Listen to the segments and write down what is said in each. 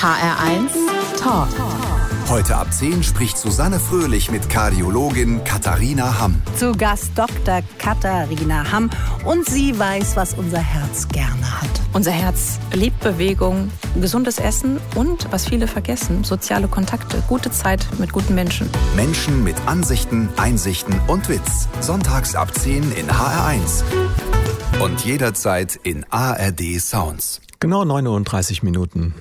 HR1 Talk. Heute ab 10 spricht Susanne Fröhlich mit Kardiologin Katharina Hamm. Zu Gast Dr. Katharina Hamm. Und sie weiß, was unser Herz gerne hat. Unser Herz liebt Bewegung, gesundes Essen und, was viele vergessen, soziale Kontakte, gute Zeit mit guten Menschen. Menschen mit Ansichten, Einsichten und Witz. Sonntags ab 10 in HR1. Und jederzeit in ARD Sounds. Genau 39 Minuten.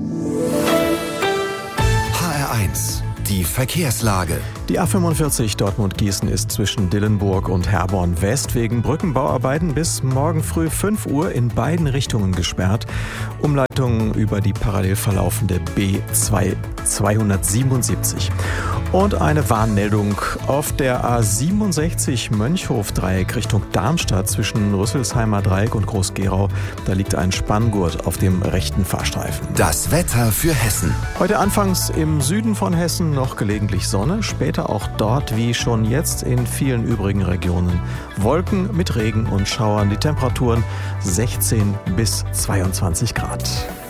HR1, die Verkehrslage. Die A45 Dortmund-Gießen ist zwischen Dillenburg und Herborn West wegen Brückenbauarbeiten bis morgen früh 5 Uhr in beiden Richtungen gesperrt. Umleitungen über die parallel verlaufende B2 277. Und eine Warnmeldung auf der A67 Mönchhof-Dreieck Richtung Darmstadt zwischen Rüsselsheimer Dreieck und Groß-Gerau. Da liegt ein Spanngurt auf dem rechten Fahrstreifen. Das Wetter für Hessen. Heute anfangs im Süden von Hessen noch gelegentlich Sonne, später auch dort wie schon jetzt in vielen übrigen Regionen Wolken mit Regen und Schauern. Die Temperaturen 16 bis 22 Grad.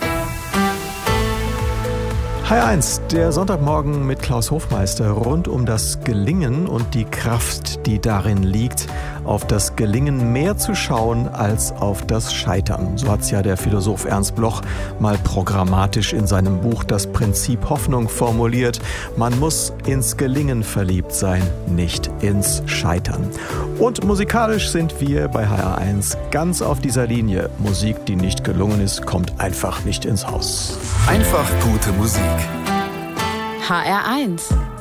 HR1, der Sonntagmorgen mit Klaus Hofmeister rund um das Gelingen und die Kraft, die darin liegt, auf das Gelingen mehr zu schauen als auf das Scheitern. So hat's ja der Philosoph Ernst Bloch mal programmatisch in seinem Buch Das Prinzip Hoffnung formuliert. Man muss ins Gelingen verliebt sein, nicht ins Scheitern. Und musikalisch sind wir bei HR1 ganz auf dieser Linie. Musik, die nicht gelungen ist, kommt einfach nicht ins Haus. Einfach gute Musik. HR1